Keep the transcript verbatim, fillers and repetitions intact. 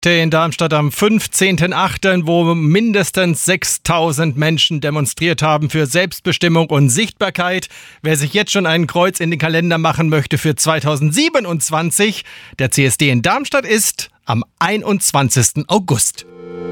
In Darmstadt am fünfzehnten achten, wo mindestens sechstausend Menschen demonstriert haben für Selbstbestimmung und Sichtbarkeit. Wer sich jetzt schon ein Kreuz in den Kalender machen möchte für zweitausendsiebenundzwanzig, der C S D in Darmstadt ist am einundzwanzigsten August.